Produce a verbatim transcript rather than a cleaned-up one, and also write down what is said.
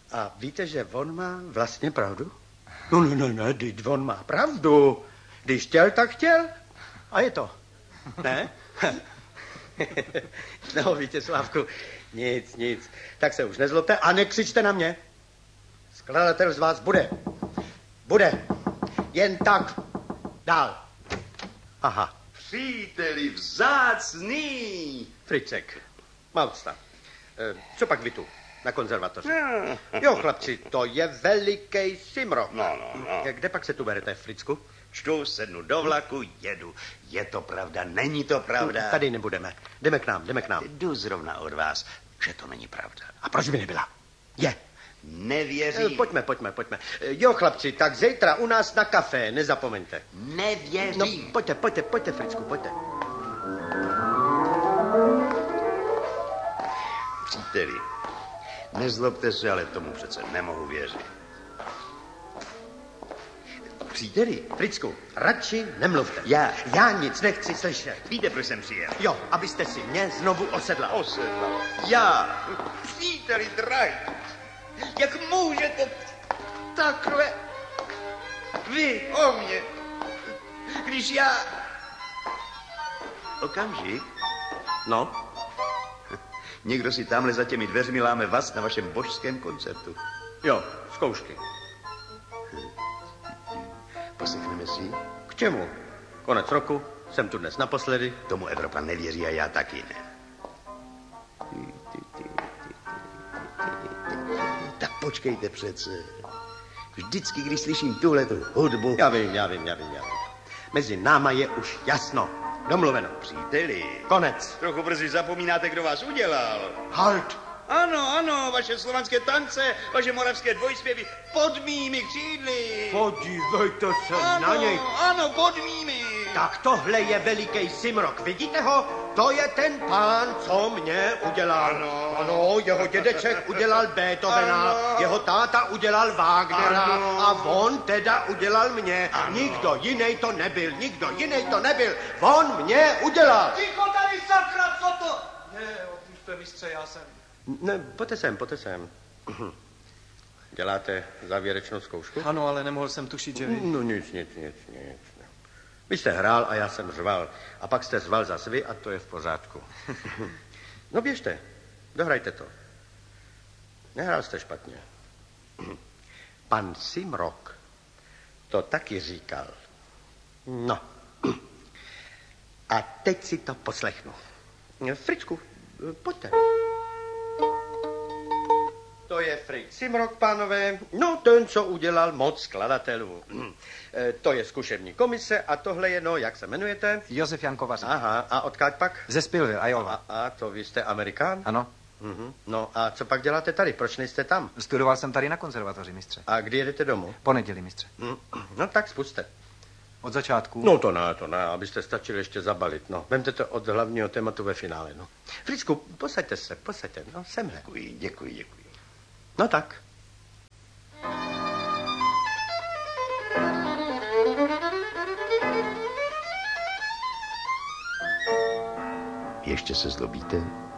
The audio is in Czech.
A víte, že on má vlastně pravdu? No, ne, ne, ne, teď on má pravdu. Když chtěl, tak chtěl. A je to. Ne? No, víte, Slávku, nic, nic. Tak se už nezlobte a nekřičte na mě. Skladatel z vás bude. Bude. Jen tak. Dál. Aha. Příteli vzácný. Fricek. Malcta. E, co pak vy tu? Na konzervatoři. Jo, chlapci, to je veliký simrok. No, no, no. Kde pak se tu berete, Fricku? Čtu, sednu do vlaku, jedu. Je to pravda, není to pravda? Tady nebudeme. Jdeme k nám, jdeme k nám. Jdu zrovna od vás, že to není pravda. A proč by nebyla? Je. Nevěřím. E, pojďme, pojďme, pojďme. E, jo, chlapci, tak zítra u nás na kafé, nezapomeňte. Nevěřím. No, pojďte, pojďte, pojďte, Fricku, pojďte. Příteli, nezlobte se, ale tomu přece nemohu věřit. Příteli. Fricku, radši nemluvte. Já. Já nic nechci slyšet. Víte, proč jsem přijel? Jo, abyste si mě znovu osedla. Osedla. Já. Příteli drahý. Jak můžete takhle vy o mě, když já... Okamžik. No? Někdo si tamhle za těmi dveřmi láme vás na vašem božském koncertu. Jo, zkoušky. Poslechneme si? K čemu? Konec roku, jsem tu dnes naposledy. Tomu Evropa nevěří a já taky ne. Tak počkejte přece. Vždycky, když slyším tuhletu hudbu... Já vím, já vím, já vím, já vím. Mezi náma je už jasno. Domluveno. Příteli. Konec. Trochu brzy zapomínáte, kdo vás udělal. Halt. Ano, ano, vaše slovanské tance, vaše moravské dvojspěvy pod mými křídly. Podívejte se ano, na něj. Ano, pod mými. Tak tohle je veliký simrok. Vidíte ho? To je ten pán, co mě udělal. Ano. Ano, jeho dědeček udělal Beethovena, Ano. jeho táta udělal Wagnera Ano. a on teda udělal mě. Ano. Nikdo jiný to nebyl, nikdo jiný to nebyl. On mě udělal. Ticho tady, sakra, co to? Ne, opuste, mistře, já jsem... Ne, pojďte sem, pojďte sem. Děláte závěrečnou zkoušku? Ano, ale nemohl jsem tušit, že vy... No nic, nic, nic, nic. Vy jste hrál a já jsem řval. A pak jste řval zas vy a to je v pořádku. No běžte, dohrajte to. Nehrál jste špatně. Pan Simrok to taky říkal. No. A teď si to poslechnu. Fričku, pojďte. To je Fritz Simrok, pánové. No, ten, co udělal moc skladatelů. E, to je zkušební komise a tohle je, no, jak se jmenujete? Josef Jan Kovařík. Aha, a odkud pak? Ze Spillville, Iowa. A, a to vy jste Amerikán? Ano. Mhm. No a co pak děláte tady? Proč nejste tam? Studoval jsem tady na konzervatoři, mistře. A kdy jedete domů? Po neděli, mistře. No tak spuste. Od začátku? No to ne, to ne, abyste stačili ještě zabalit, no. Vemte to od hlavního tématu ve finále, no. Fričku, posaďte se, posaďte, no, semhle. Děkuji, děkuji, děkuji. No tak. Ještě se zlobíte?